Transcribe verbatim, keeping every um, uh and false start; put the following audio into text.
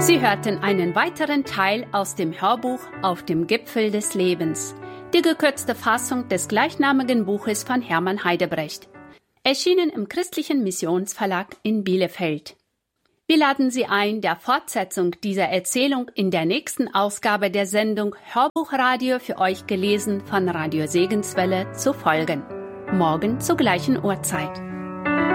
Sie hörten einen weiteren Teil aus dem Hörbuch Auf dem Gipfel des Lebens, die gekürzte Fassung des gleichnamigen Buches von Hermann Heidebrecht, erschienen im Christlichen Missionsverlag in Bielefeld. Wir laden Sie ein, der Fortsetzung dieser Erzählung in der nächsten Ausgabe der Sendung Hörbuchradio für euch gelesen von Radio Segenswelle zu folgen. Morgen zur gleichen Uhrzeit.